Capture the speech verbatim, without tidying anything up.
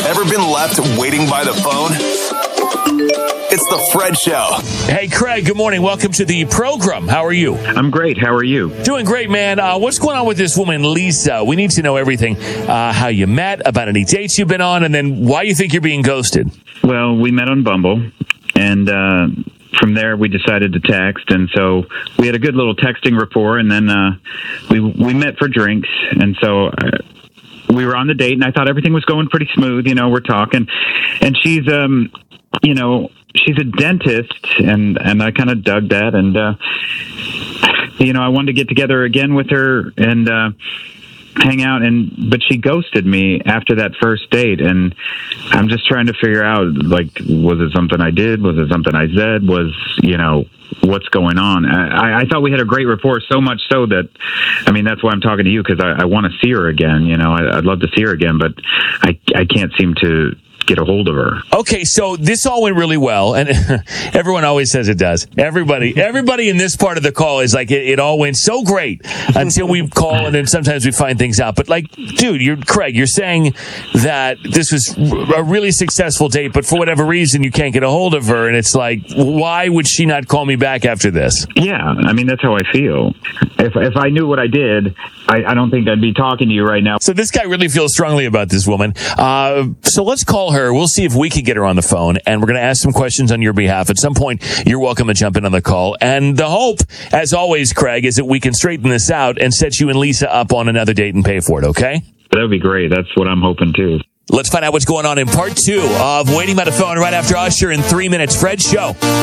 Ever been left waiting by the phone? It's the Fred Show. Hey, Craig, good morning. Welcome to the program. How are you? I'm great. How are you? Doing great, man. Uh, what's going on with this woman, Lisa? We need to know everything. Uh, how you met, about any dates you've been on, and then why you think you're being ghosted. Well, we met on Bumble, and uh, from there we decided to text, and so we had a good little texting rapport, and then uh, we we met for drinks, and so uh, we were on the date, and I thought everything was going pretty smooth. You know, we're talking, and she's, um, you know, she's a dentist, and, and I kind of dug that, and, uh, you know, I wanted to get together again with her and uh, hang out, and but she ghosted me after that first date, and I'm just trying to figure out, like, was it something I did? Was it something I said? Was, you know, what's going on? I, I thought we had a great rapport, so much so that, I mean, that's why I'm talking to you, because I, I want to see her again. You know, I, I'd love to see her again, but I, I can't seem to get a hold of her. Okay, so this all went really well, and everyone always says it does. Everybody, everybody in this part of the call is like, it, it all went so great until we call, and then sometimes we find things out. But like, dude, you're Craig, you're saying that this was a really successful date, but for whatever reason, you can't get a hold of her, and it's like, why would she not call me back after this? Yeah, I mean, that's how I feel. If if I knew what I did, I, I don't think I'd be talking to you right now. So this guy really feels strongly about this woman. Uh, so let's call her. We'll see if we can get her on the phone, and we're going to ask some questions on your behalf. At some point, you're welcome to jump in on the call. And the hope, as always, Craig, is that we can straighten this out and set you and Lisa up on another date and pay for it, okay? That would be great. That's what I'm hoping, too. Let's find out what's going on in part two of Waiting by the Phone right after Usher in three minutes. Fred Show.